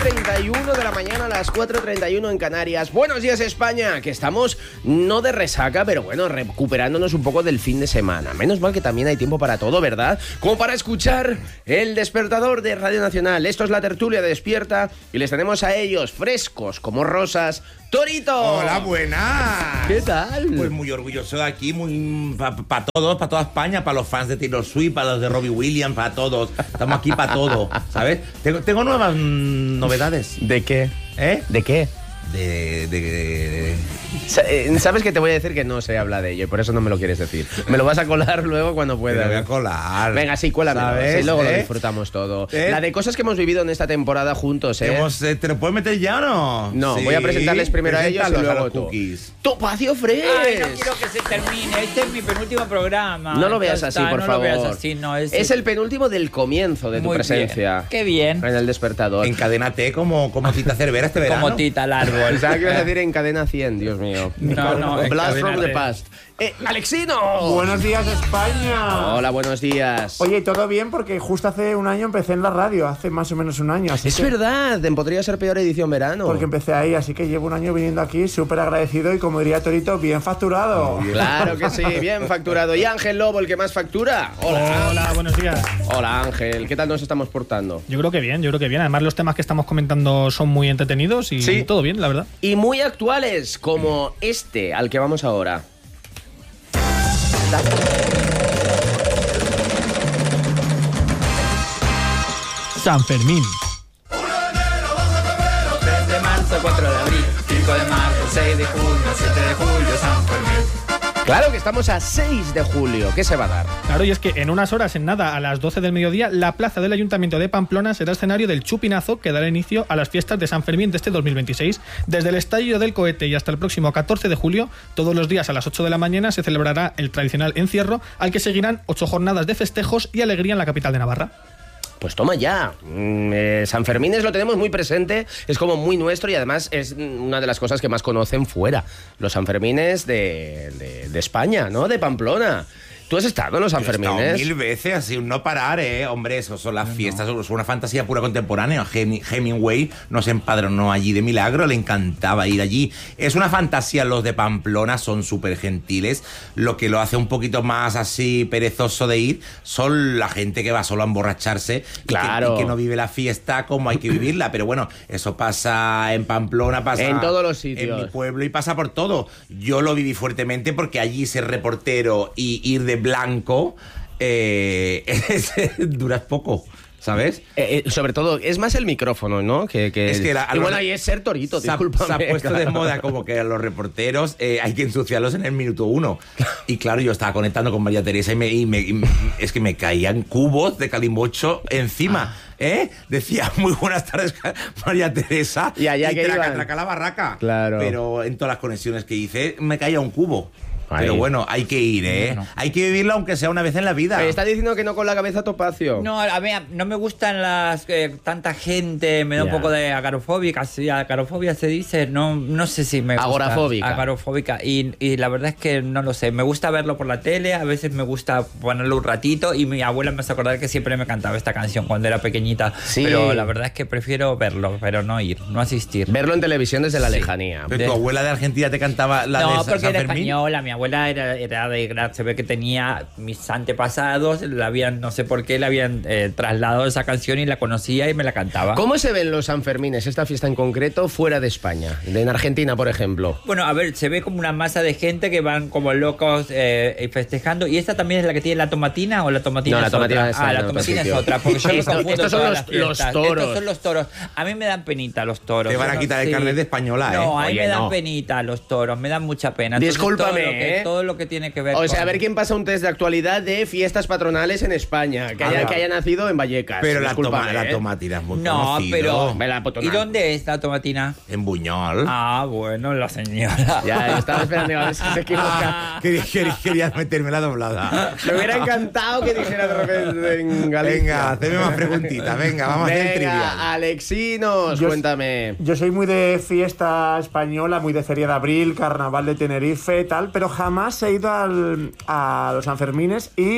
6:31 de la mañana, a las 4:31 en Canarias. Buenos días, España, que estamos no de resaca, pero bueno, recuperándonos un poco del fin de semana. Menos mal que también hay tiempo para todo, ¿verdad? Como para escuchar el despertador de Radio Nacional. Esto es la tertulia de Despierta y les tenemos a ellos frescos como rosas. ¡Torito! Hola, buenas. ¿Qué tal? Pues muy orgulloso de aquí, muy para todos, para toda España, para los fans de Taylor Swift, para los de Robbie Williams, para todos. Estamos aquí para todo, ¿sabes? Tengo nuevas novedades. ¿De qué? ¿Eh? ¿De qué? De Sabes que te voy a decir que no se habla de ello y por eso no me lo quieres decir. Me lo vas a colar luego cuando puedas. Te voy a colar. Venga, sí, cuélame. ¿Sabes? Y luego lo disfrutamos todo. La de cosas que hemos vivido en esta temporada juntos, ¿eh? ¿Te lo puedes meter ya o no? No, Sí. voy a presentarles primero a ellos y Preséntalos luego los tú. cookies. ¡Topacio Fresh! Ay, no quiero que se termine. Este es mi penúltimo programa. No lo veas Ya así, está, por no favor. lo veas así, no. Es el penúltimo del comienzo de tu Muy presencia. bien. Qué bien. En el despertador. Encadénate como Tita Cervera este verano. Como Tita al árbol. Pensaba que ibas a decir en cadena 100, Dios mío. No, Blast from the encadénate. past. ¡Alexino! Buenos días, España. Hola, buenos días. Oye, todo bien porque justo hace un año empecé en la radio, hace más o menos un año. Así Es que, verdad, podría ser peor edición verano. Porque empecé ahí, así que llevo un año viniendo aquí súper agradecido y, como diría Torito, bien facturado. Claro que sí, bien facturado. Y Ángel Lobo, el que más factura. Hola. Hola, buenos días. Hola, Ángel. ¿Qué tal nos estamos portando? Yo creo que bien. Además, los temas que estamos comentando son muy entretenidos y Sí. todo bien, la verdad. Y muy actuales, como este al que vamos ahora. San Fermín. 3 de marzo, 4 de abril, 5 de marzo, 6 de junio, 7 de julio, San Fermín. Claro que estamos a 6 de julio. ¿Qué se va a dar? Claro, y es que en unas horas, en nada, a las 12 del mediodía, la plaza del Ayuntamiento de Pamplona será escenario del chupinazo que dará inicio a las fiestas de San Fermín de este 2026. Desde el estallido del cohete y hasta el próximo 14 de julio, todos los días a las 8 de la mañana se celebrará el tradicional encierro, al que seguirán 8 jornadas de festejos y alegría en la capital de Navarra. Pues toma ya. San Fermín lo tenemos muy presente, es como muy nuestro y además es una de las cosas que más conocen fuera. Los Sanfermines de España, ¿no? De Pamplona. ¿Tú has estado en los Yo he estado Sanfermines? 1000 veces, así, un no parar, Hombre, eso son las fiestas, son una fantasía pura contemporánea. Hemingway nos empadronó allí de milagro, le encantaba ir allí. Es una fantasía, los de Pamplona son súper gentiles. Lo que lo hace un poquito más así perezoso de ir son la gente que va solo a emborracharse Claro. y que no vive la fiesta como hay que vivirla. Pero bueno, eso pasa en Pamplona, pasa En todos los sitios. en mi pueblo y pasa por todo. Yo lo viví fuertemente porque allí ser reportero y ir de blanco duras poco, ¿sabes? Sobre todo, es más el micrófono, ¿no? Que Es que y bueno, ahí es ser torito, se ha discúlpame. puesto de claro. moda como que a los reporteros hay que ensuciarlos en el minuto 1. Y claro, yo estaba conectando con María Teresa y es que me caían cubos de calimocho encima. Decía, muy buenas tardes, María Teresa. Y allá que iban. traca la barraca. Claro. Pero en todas las conexiones que hice, me caía un cubo. Ahí. Pero bueno, hay que ir, Bueno. Hay que vivirlo aunque sea una vez en la vida. Me está diciendo que no con la cabeza, Topacio. No, a ver, no me gustan las tanta gente, me da Ya. un poco de agarofóbica, sí, agarofobia se dice, no sé si me gusta. Agorafóbica. Agorafóbica. Y la verdad es que no lo sé, me gusta verlo por la tele, a veces me gusta ponerlo un ratito y mi abuela me hace acordar que siempre me cantaba esta canción cuando era pequeñita. Sí. Pero la verdad es que prefiero verlo, pero no ir, no asistir. Verlo en televisión desde la Sí. lejanía. Pero tu abuela de Argentina te cantaba la No, de porque San era Fermín. española, mi abuela era se ve que tenía mis antepasados, no sé por qué, le habían trasladado esa canción y la conocía y me la cantaba. ¿Cómo se ven los Sanfermines, esta fiesta en concreto, fuera de España? En Argentina, por ejemplo. Bueno, a ver, se ve como una masa de gente que van como locos festejando. ¿Y esta también es la que tiene la tomatina o la tomatina No, la es tomatina otra? está en La otro tomatina es sitio. otra, porque yo me Esto- confundo estos son todas los- las fiestas. los toros. Estos son los toros. A mí me dan penita los toros. Te van Yo a no quitar el sé. carnet de española, No, a mí Oye, me dan no. penita los toros, me dan mucha pena. Entonces, Discúlpame, todo lo que tiene que ver O sea, con- a ver quién pasa un test de actualidad de fiestas patronales en España, que haya nacido en Vallecas. Pero Discúlpame, la tomatina es muy No, conocido. pero... Ve la potona. ¿Y dónde es la tomatina? En Buñol. Ah, bueno, la señora. Ya, yo estaba esperando a ver si se equivoca. Querías meterme la doblada. Me hubiera encantado que dijera de repente en Galicia. Venga, hazme más preguntitas. Venga, vamos a hacer el trivial. Venga, Alexinos, Yo- cuéntame. Yo soy muy de fiesta española, muy de Feria de Abril, Carnaval de Tenerife, tal, pero jamás he ido a los Sanfermines y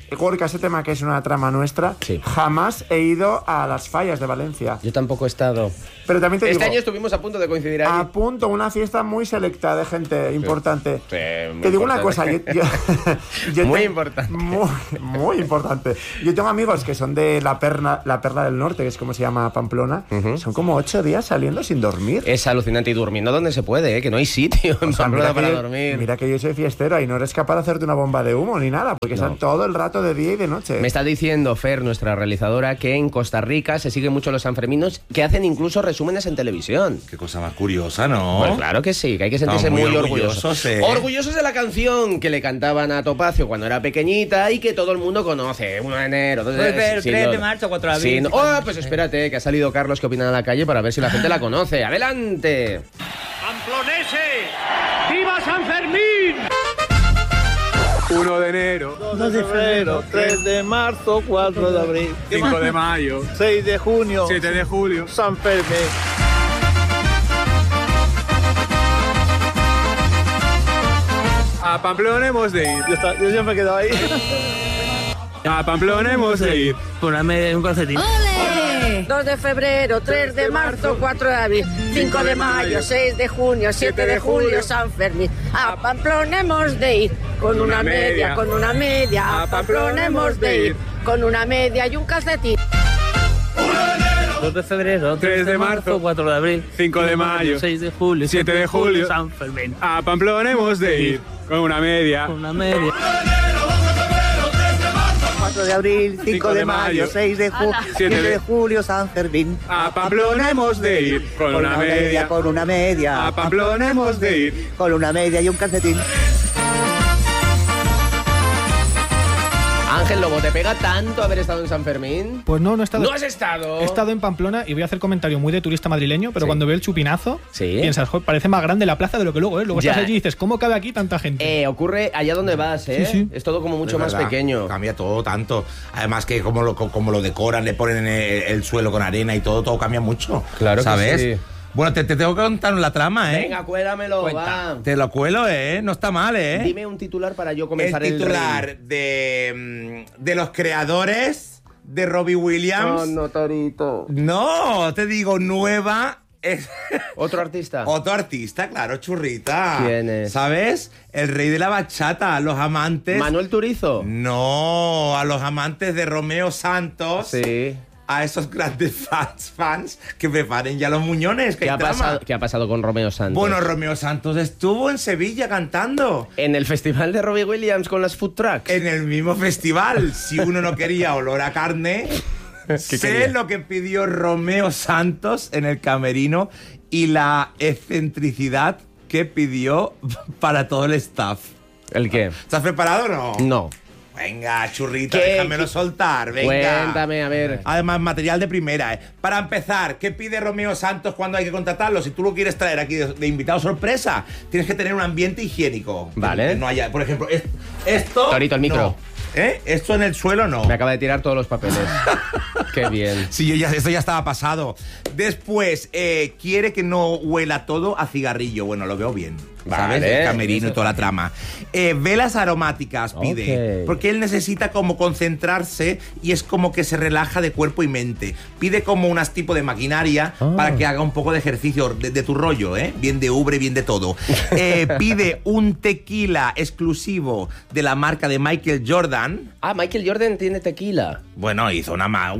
Gorka, ese tema que es una trama nuestra, Sí. jamás he ido a las fallas de Valencia. Yo tampoco he estado. Pero también te Este digo, año estuvimos a punto de coincidir ahí. a punto, una fiesta muy selecta de gente importante. Sí, muy Te digo una cosa, importante. yo Muy te- importante. muy importante. Yo tengo amigos que son de la Perla del Norte, que es como se llama Pamplona. Son como 8 días saliendo sin dormir. Es alucinante y durmiendo donde se puede, que no hay sitio en O sea, Pamplona para que dormir. mira que yo soy fiestero y no eres capaz de hacerte una bomba de humo ni nada, porque están todo el rato de día y de noche. Me está diciendo Fer, nuestra realizadora, que en Costa Rica se siguen mucho los sanferminos, que hacen incluso resúmenes en televisión. Qué cosa más curiosa, ¿no? Pues claro que sí, que hay que sentirse Estamos muy muy orgullosos. orgullosos, ¿eh? Orgullosos de la canción que le cantaban a Topacio cuando era pequeñita y que todo el mundo conoce. 1 de enero, 2 de Pero sí, 3 no- de marzo, 4 de abril. Sí, no- Oh, pues espérate, que ha salido Carlos que opina a la calle para ver si la gente la conoce. ¡Adelante! ¡Pamplonese! ¡Viva San Fermín! 1 de enero, 2 de febrero, 3 de marzo, 4 de abril, 5 de mayo, 6 de junio, 7 de julio. San Fermín. A Pamplona hemos de ir. Yo siempre he quedado ahí. A Pamplona hemos de ir. Con una media y un calcetín. 2 de febrero, 3 de marzo, 4 de abril, 5 de mayo, 6 de junio, 7 de julio, San Fermín. A Pamplona hemos de ir, con una media, con una media. A Pamplona hemos de ir, con una media y un calcetín. 2 de febrero, 3 de marzo, 4 de abril, 5 de mayo, 6 de julio, 7 de julio. San Fermín. A Pamplona hemos de ir. Con una media. Con una media. 4 de abril, 5 de mayo, 6 de julio, 7 de julio, San Fermín. A Pamplona hemos de ir. Con una media. Con una media. A Pamplona hemos de ir. Con una media y un calcetín. Ángel Lobo, ¿te pega tanto haber estado en San Fermín? Pues no he estado. ¡No has estado! He estado en Pamplona y voy a hacer comentario muy de turista madrileño, pero Sí. cuando veo el chupinazo, Sí. piensas, "Joder, parece más grande la plaza de lo que luego es". Luego Ya. estás allí y dices, ¿cómo cabe aquí tanta gente? Ocurre allá donde vas, ¿eh? Sí, sí. Es todo como mucho Es más verdad, pequeño. Cambia todo tanto. Además que como lo decoran, le ponen el suelo con arena y todo cambia mucho. Claro que ¿sabes? sí. Bueno, te tengo que contar la trama, ¿eh? Venga, cuélamelo, va. Te lo cuelo, ¿eh? No está mal, ¿eh? Dime un titular para yo comenzar el titular reel. de los creadores de Robbie Williams. Oh, no, Torito. No, te digo, nueva. ¿Otro artista? Otro artista, claro, churrita. ¿Quién es? ¿Sabes? El rey de la bachata, a los amantes. ¿Manuel Turizo? No, a los amantes de Romeo Santos. Sí. A esos grandes fans que preparen ya los muñones. Que ¿Qué hay ha, trama. pasado, ¿Qué ha pasado con Romeo Santos? Bueno, Romeo Santos estuvo en Sevilla cantando. En el festival de Robbie Williams con las food trucks. En el mismo festival. Si uno no quería olor a carne, sé quería? lo que pidió Romeo Santos en el camerino y la excentricidad que pidió para todo el staff. ¿El qué? ¿Estás preparado o no? No. Venga, churrita, ¿Qué? déjamelo soltar, venga. Cuéntame, a ver. Además, material de primera, ¿eh? Para empezar, ¿qué pide Romeo Santos cuando hay que contratarlo? Si tú lo quieres traer aquí de invitado sorpresa, tienes que tener un ambiente higiénico. Vale. Que no haya, por ejemplo, esto... Torito, el micro. no. ¿Eh? Esto en el suelo no. Me acaba de tirar todos los papeles. Qué bien. Sí, esto ya estaba pasado. Después, quiere que no huela todo a cigarrillo. Bueno, lo veo bien. ¿Sabes? Vale, El camerino eso y toda la trama. Velas aromáticas pide. Ok. Porque él necesita como concentrarse y es como que se relaja de cuerpo y mente. Pide como unas tipo de maquinaria para que haga un poco de ejercicio de tu rollo, ¿eh? Bien de ubre, bien de todo. Pide un tequila exclusivo de la marca de Michael Jordan. Ah, Michael Jordan tiene tequila. Bueno, hizo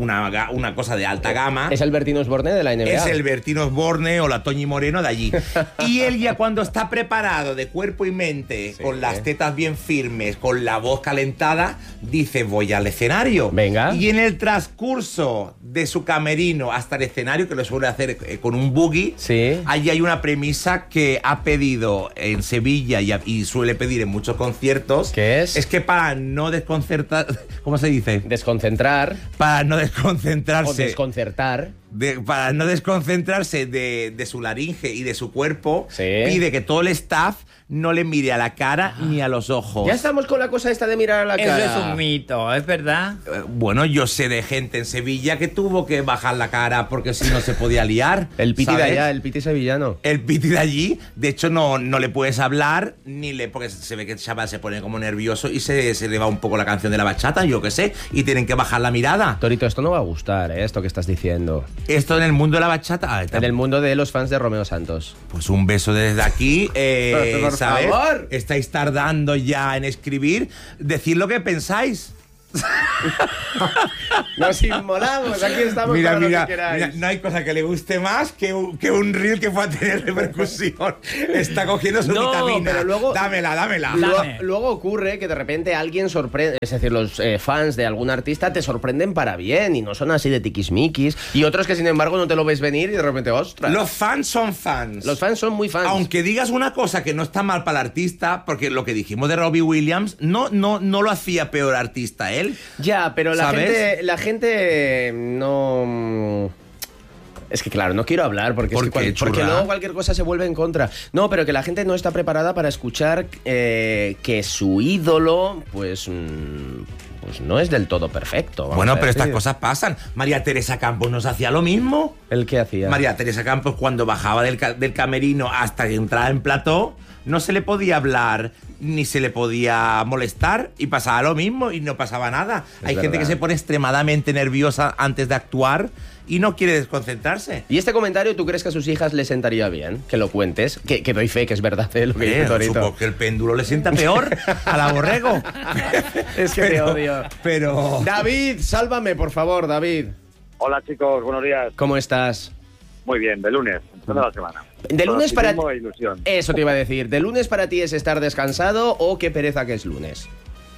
una cosa de alta gama. Es el Bertino Osborne de la NBA. Es el Bertino Osborne o la Toñi Moreno de allí. Y él ya cuando está preparado de cuerpo y mente, con las tetas bien firmes, con la voz calentada, dice, voy al escenario. Venga. Y en el transcurso de su camerino hasta el escenario, que lo suele hacer con un buggy, Sí. allí hay una premisa que ha pedido en Sevilla y suele pedir en muchos conciertos. ¿Qué es? Es que para no desconcertar... ¿Cómo se dice? Desconcentrar Para no o desconcentrarse. desconcertar. para no desconcentrarse de su laringe y de su cuerpo, Sí. pide que todo el staff no le mire a la cara ni a los ojos. Ya estamos con la cosa esta de mirar a la cara. Eso es un mito, ¿es verdad? Bueno, yo sé de gente en Sevilla que tuvo que bajar la cara porque si no se podía liar. El piti de ¿sabes? allá, el piti sevillano. El piti de allí, de hecho, no le puedes hablar porque se ve que el chaval se pone como nervioso y se le va un poco la canción de la bachata, yo qué sé, y tienen que bajar la mirada. Torito, esto no va a gustar, esto que estás diciendo. Esto en el mundo de la bachata. En el mundo de los fans de Romeo Santos. Pues un beso desde aquí. Por ¿sabes? favor. Estáis tardando ya en escribir. Decid lo que pensáis. Nos inmolamos, aquí estamos Mira, para mira, lo que queráis. mira, no hay cosa que le guste más que un reel que pueda tener repercusión. Está cogiendo su No, vitamina. pero luego- Dámela. Luego ocurre que de repente alguien sorprende, es decir, los fans de algún artista te sorprenden para bien y no son así de tiquismiquis, y otros que sin embargo no te lo ves venir y de repente, ostras. Los fans son fans. Los fans son muy fans. Aunque digas una cosa que no está mal para el artista, porque lo que dijimos de Robbie Williams no lo hacía peor artista él. Ya, pero la gente no... Es que claro, no quiero hablar porque, ¿Por es que qué, porque churra? luego cualquier cosa se vuelve en contra. No, pero que la gente no está preparada para escuchar que su ídolo, pues no es del todo perfecto. vamos Bueno, a pero estas decir. cosas pasan. María Teresa Campos nos hacía lo mismo. ¿El qué hacía? María Teresa Campos, cuando bajaba del camerino hasta que entraba en plató, no se le podía hablar ni se le podía molestar y pasaba lo mismo y no pasaba nada. Hay gente verdad. que se pone extremadamente nerviosa antes de actuar y no quiere desconcentrarse. ¿Y este comentario tú crees que a sus hijas les sentaría bien? Que lo cuentes. Que doy fe que es verdad lo que dice Torito. Supongo que el péndulo le sienta peor a la borrego. Es que te odio. Pero... David, sálvame, por favor, David. Hola chicos, buenos días. ¿Cómo estás? Muy bien, de lunes, empezando la semana. De lunes para Positivismo e ilusión. Eso te iba a decir. ¿De lunes para ti es estar descansado o qué pereza que es lunes?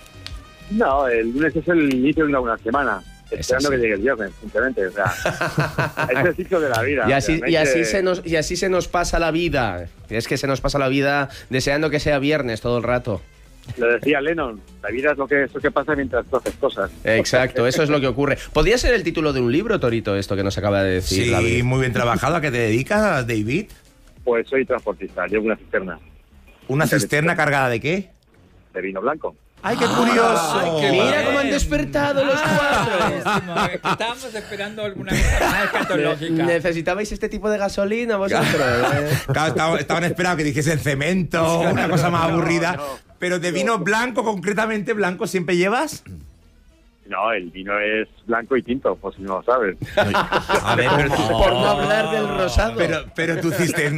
No, el lunes es el inicio de una buena semana. Esperando así. que llegue el viernes, simplemente. O sea, es el ciclo de la vida. Y o así, sea, no hay y así que- se nos pasa la vida. Es que se nos pasa la vida deseando que sea viernes todo el rato. Lo decía Lennon, la vida es lo que pasa mientras tú haces cosas. Exacto, eso es lo que ocurre. ¿Podría ser el título de un libro, Torito, esto que nos acaba de decir Sí, David? muy bien trabajado. ¿A qué te dedicas, David? Pues soy transportista, llevo una cisterna ¿Una cisterna cargada de qué? de vino blanco. ¡Ay, qué curioso! Ay, qué Mira bien. cómo han despertado los cuatro. Estábamos esperando alguna cosa más escatológica. ¿Necesitabais este tipo de gasolina vosotros? Claro, estaban esperando que dijesen cemento, una cosa más aburrida. no. Pero de vino blanco, concretamente blanco, ¿siempre llevas? No, el vino es blanco y tinto, por si no lo sabes. A ver, pero Por no hablar del rosado. pero tu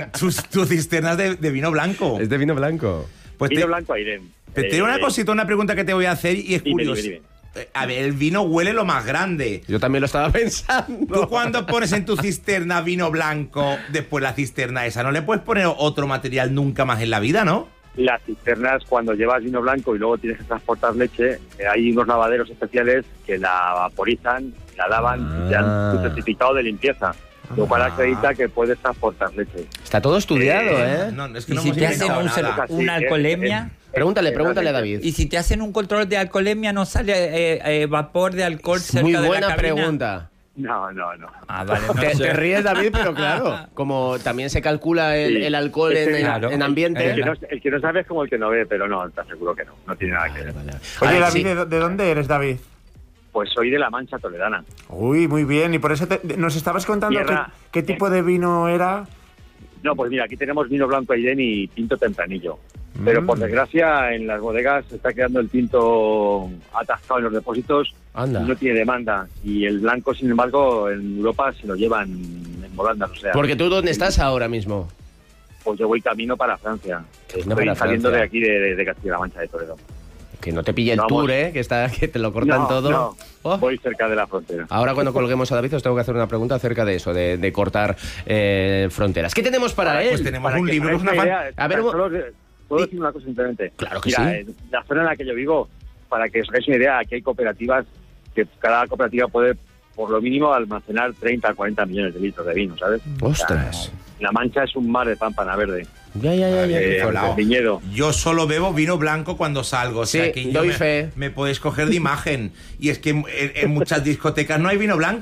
cisterna es de vino blanco. Es de vino blanco. Pues Vino blanco Airén. pero te digo una cosita, una pregunta que te voy a hacer y es Dime, curiosa. dime. A ver, el vino huele lo más grande. Yo también lo estaba pensando. Tú cuando pones en tu cisterna vino blanco, después la cisterna esa, no le puedes poner otro material nunca más en la vida, ¿no? Las cisternas, cuando llevas vino blanco y luego tienes que transportar leche, hay unos lavaderos especiales que la vaporizan, la lavan y te dan tu certificado de limpieza, lo cual acredita que puedes transportar leche. Está todo estudiado, ¿eh? No, es que ¿Y no si hemos te hacen inventado nada. una alcoholemia? Pregúntale a David. David. ¿Y si te hacen un control de alcoholemia no sale vapor de alcohol cerca Muy de la buena cabina? pregunta. No. Ah, vale. No Te sé. ríes, David, pero claro, como también se calcula Sí. el alcohol Es que en claro. ambiente. El que no sabe es como el que no ve, pero no, te aseguro que no tiene nada que ver. Oye, Ay, David, sí. ¿de dónde eres, David? Pues soy de La Mancha Toledana. Uy, muy bien. Y por eso nos estabas contando Tierra. qué tipo de vino era. No, pues mira, aquí tenemos vino blanco Airén y tinto tempranillo. Pero por desgracia en las bodegas se está quedando el tinto atascado en los depósitos. Anda. Y no tiene demanda. Y el blanco, sin embargo, en Europa se lo llevan en volandas. O sea, Porque tú, ¿dónde estás ahora mismo? pues yo voy camino para Francia. Camino Estoy para saliendo Francia. de aquí, de Castilla-La Mancha, de Toledo. Que no te pille el Vamos. tour, ¿eh? Que te lo cortan No, todo. no, Oh. voy cerca de la frontera. Ahora cuando colguemos a David os tengo que hacer una pregunta acerca de eso, de cortar fronteras. ¿Qué tenemos para él? Pues tenemos Para un que libro, os es una hagáis fan... una idea, A ver, ¿puedo decir una cosa simplemente? Claro que Mira, sí. en la zona en la que yo vivo, para que os hagáis una idea, aquí hay cooperativas que cada cooperativa puede, por lo mínimo, almacenar 30 a 40 millones de litros de vino, ¿sabes? Ostras. La Mancha es un mar de pámpana verde. Ya. qué fuerte. hablado. Viñedo. Yo solo bebo vino blanco cuando salgo, o sea Sí, que doy fe. me podéis coger de imagen. Y es que en muchas discotecas no hay vino blanco.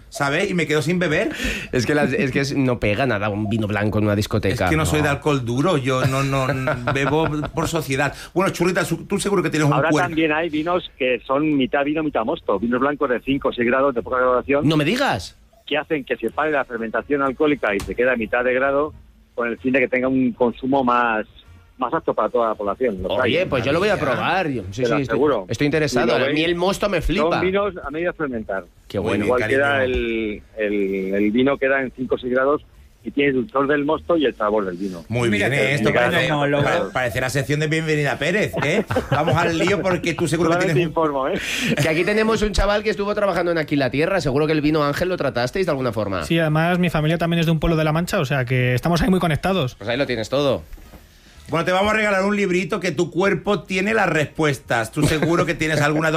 ¿sabes? Y me quedo sin beber. Es que no pega nada un vino blanco en una discoteca. Es que no soy de alcohol duro, yo no bebo por sociedad. Bueno, Churrita, tú seguro que tienes un Ahora cuerpo. también hay vinos que son mitad vino, mitad mosto. Vinos blancos de 5 o 6 grados de poca graduación. ¡No me digas! Que hacen que se pare la fermentación alcohólica y se queda a mitad de grado con el fin de que tenga un consumo más apto para toda la población. Oye, pues yo lo voy a probar. Sí, seguro. Estoy interesado. A mí el mosto me flipa. Son vinos a medio fermentar. Qué bueno. Igual cariño. queda el vino queda en 5 o 6 grados y tiene el dulzor del mosto y el sabor del vino. Muy bien, esto parece la sección de Bienvenida Pérez, ¿eh? Vamos al lío porque tú seguro que tienes... informo, ¿eh? Que aquí tenemos un chaval que estuvo trabajando en Aquí la Tierra. Seguro que el vino Ángel lo tratasteis de alguna forma. Sí, además mi familia también es de un pueblo de La Mancha, o sea que estamos ahí muy conectados. Pues ahí lo tienes todo. Bueno, te vamos a regalar un librito que tu cuerpo tiene las respuestas. Tú seguro que tienes alguna